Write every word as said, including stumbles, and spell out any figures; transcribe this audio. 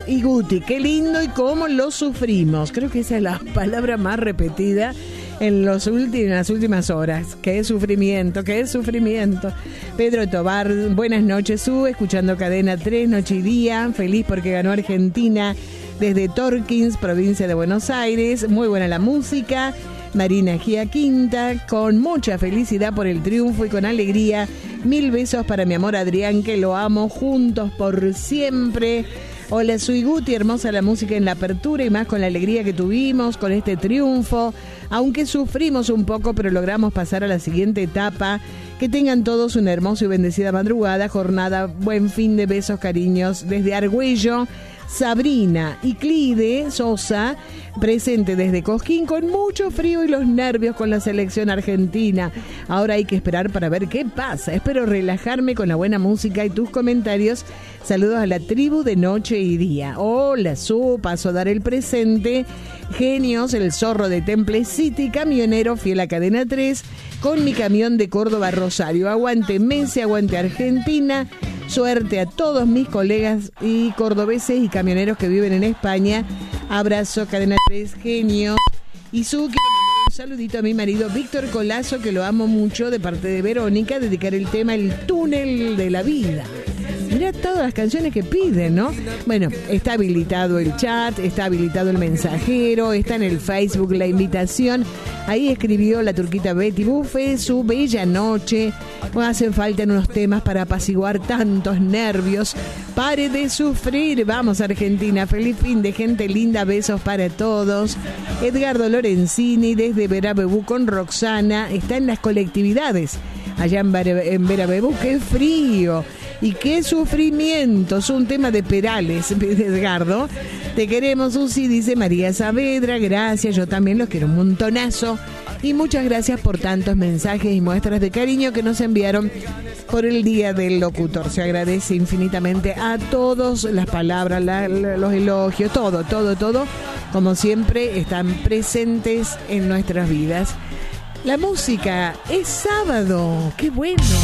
Y Guti, qué lindo y cómo lo sufrimos. Creo que esa es la palabra más repetida en, los últimos, en las últimas horas. Qué sufrimiento, qué sufrimiento. Pedro Tobar, buenas noches, Su, escuchando Cadena tres, noche y día. Feliz porque ganó Argentina desde Torkins, provincia de Buenos Aires. Muy buena la música. Marina Giaquinta, con mucha felicidad por el triunfo y con alegría. Mil besos para mi amor Adrián, que lo amo, juntos por siempre. Hola, soy Guti, hermosa la música en la apertura y más con la alegría que tuvimos con este triunfo. Aunque sufrimos un poco, pero logramos pasar a la siguiente etapa. Que tengan todos una hermosa y bendecida madrugada, jornada, buen fin de besos, cariños. Desde Argüello, Sabrina y Clide Sosa, presente desde Cosquín, con mucho frío y los nervios con la selección argentina. Ahora hay que esperar para ver qué pasa. Espero relajarme con la buena música y tus comentarios. Saludos a la tribu de noche y día. Hola, Su, paso a dar el presente. Genios, el zorro de Temple City, camionero fiel a Cadena tres, con mi camión de Córdoba a Rosario. Aguante Messi, aguante Argentina. Suerte a todos mis colegas y cordobeses y camioneros que viven en España. Abrazo, Cadena tres, genios. Y Su, quiero mandar un saludito a mi marido Víctor Colazo, que lo amo mucho, de parte de Verónica, dedicar el tema El túnel de la vida. Mirá todas las canciones que piden, ¿no? Bueno, está habilitado el chat, está habilitado el mensajero, está en el Facebook la invitación. Ahí escribió la turquita Betty Buffet, Su bella noche. Pues hacen falta unos temas para apaciguar tantos nervios. Pare de sufrir. Vamos, Argentina. Feliz fin de gente linda. Besos para todos. Edgardo Lorenzini, desde Verabebú con Roxana. Está en las colectividades. Allá en, Ver- en Verabebú. ¡Qué frío! Y qué sufrimiento, es un tema de Perales, Edgardo. Te queremos, Susi, dice María Saavedra. Gracias, yo también los quiero un montonazo. Y muchas gracias por tantos mensajes y muestras de cariño que nos enviaron por el Día del Locutor. Se agradece infinitamente a todos las palabras, la, la, los elogios, todo, todo, todo. Como siempre, están presentes en nuestras vidas. La música es sábado, qué bueno.